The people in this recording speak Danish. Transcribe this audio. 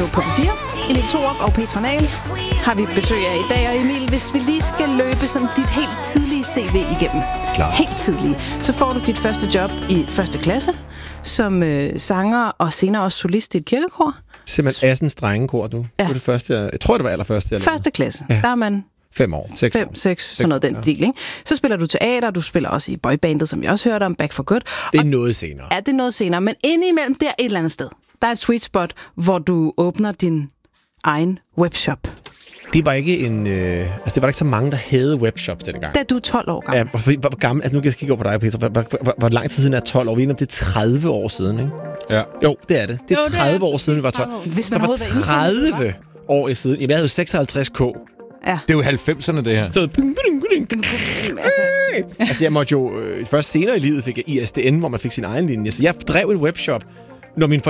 på P4. Emil Thorup og Petra Nahl har vi besøg af i dag. Og Emil, hvis vi lige skal løbe sådan dit helt tidlige CV igennem. Klar. Helt tidlige. Så får du dit første job i første klasse som sanger og senere også solist i et kirkekor. Simpelthen Assens drengekor, du. Ja. Det var det første, jeg tror, det var allerførste. Første klasse. Ja. Der er man 5 år. 6, sådan noget den deal, ikke? Så spiller du teater, du spiller også i boybandet, som jeg også hørte om, Back for Good. Det er noget senere. Ja, det er noget senere, men indimellem der et eller andet sted. Der er et sweet spot, hvor du åbner din egen webshop. Det var ikke det var ikke så mange, der havde webshops dengang. Da du er 12 år gammel. Ja, hvor gammel, nu kan jeg kigge over på dig, Peter. Hvor lang tid siden er 12 år? Vi er det er 30 år siden, ikke? Ja. Jo, det er det. Det er 30 år siden, vi var 12. Hvis man så for 30 år siden, jeg havde 56K. Ja. Det er jo 90'erne, det her. Så altså, jeg måtte jo først senere i livet fik jeg ISDN, hvor man fik sin egen linje. Så jeg drev en webshop, når min